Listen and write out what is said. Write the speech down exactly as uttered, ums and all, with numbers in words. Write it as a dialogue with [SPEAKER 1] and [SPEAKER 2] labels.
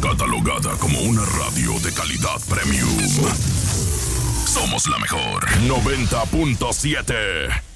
[SPEAKER 1] Catalogada como una radio de calidad premium. Somos la mejor. noventa punto siete.